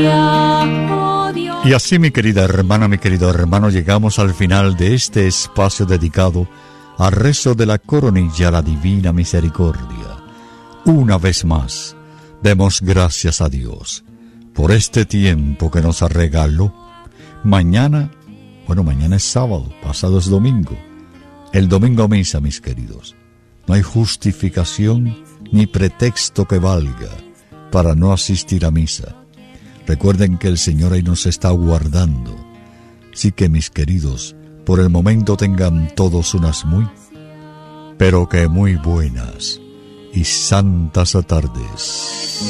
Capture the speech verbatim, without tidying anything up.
Y así, mi querida hermana, mi querido hermano, llegamos al final de este espacio dedicado al rezo de la coronilla a la Divina Misericordia. Una vez más, demos gracias a Dios por este tiempo que nos regaló. Mañana, bueno, mañana es sábado, pasado es domingo. El domingo misa, mis queridos. No hay justificación ni pretexto que valga para no asistir a misa. Recuerden que el Señor ahí nos está guardando. Así que, mis queridos, por el momento tengan todos unas muy, pero que muy buenas y santas tardes.